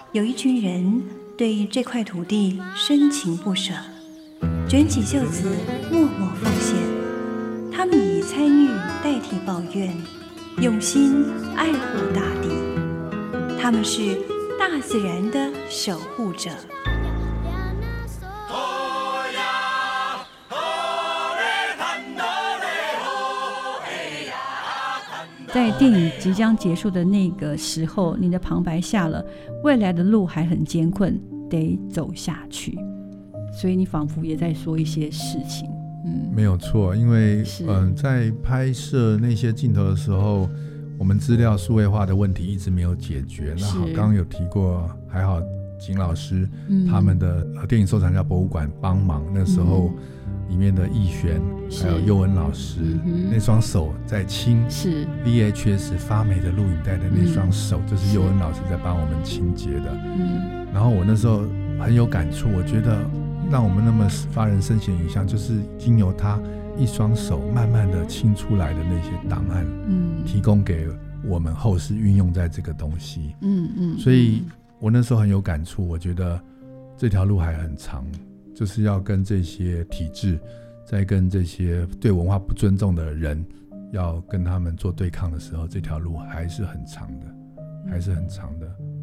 有一群人对这块土地深情不舍，卷起袖子默默奉献。他们以参与代替抱怨，用心爱护大地。他们是大自然的守护者。 在电影即将结束的那个时候，你的旁白下了未来的路还很艰困，得走下去，所以你仿佛也在说一些事情。 没有错，因为在拍摄那些镜头的时候，我们资料数位化的问题一直没有解决。那好，刚刚有提过，还好景老师他们的电影收藏家博物馆帮忙，那时候里面的逸璇还有佑恩老师，那双手在清 VHS 发霉的录影带的那双手，就是佑恩老师在帮我们清洁的。然后我那时候很有感触，我觉得让我们那么发人深省影像，就是经由他一双手慢慢的清出来的那些档案，提供给我们后世运用在这个东西。所以我那时候很有感触，我觉得这条路还很长，就是要跟这些体制，在跟这些对文化不尊重的人，要跟他们做对抗的时候，这条路还是很长的，还是很长的。